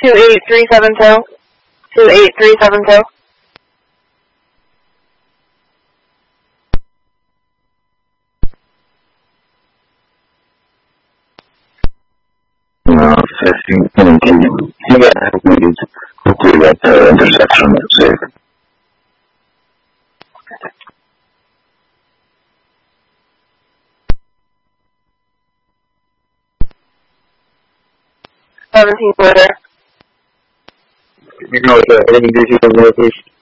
28372. 28372. You got needed hopefully at the intersection of safe. Later. You know what the heading is, please?